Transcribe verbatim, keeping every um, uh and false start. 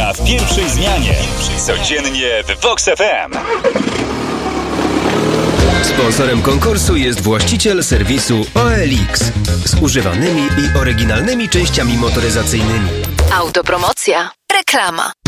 dnia w pierwszej zmianie. Codziennie w Vox F M. Sponsorem konkursu jest właściciel serwisu O L X z używanymi i oryginalnymi częściami motoryzacyjnymi. Autopromocja. Reklama.